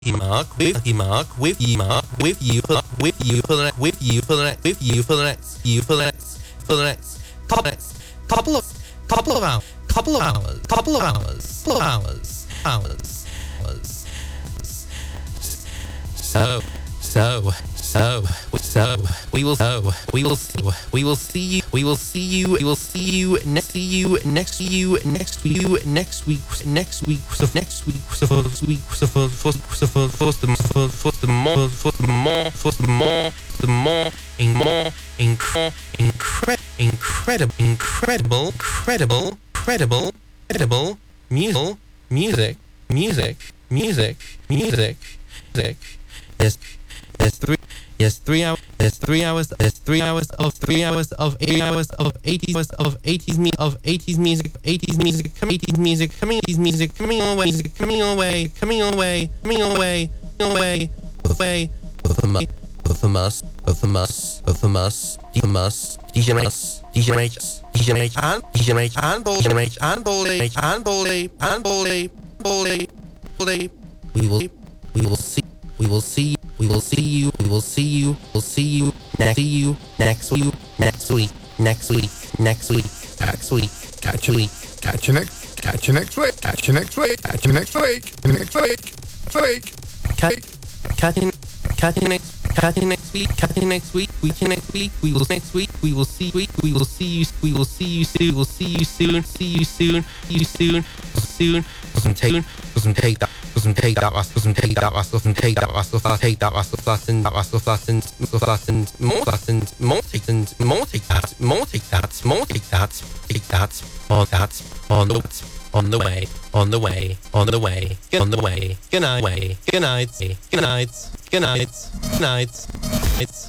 Mark with you Mark with you Mark with you for the next with you for the next with you for the next you for the next couple of hours so we will see you next week for the more incredible music. There's 3 hours of 80s music coming your way from us we will see you next week. Catch you next week. We will see you soon. Take that on the way. Good night.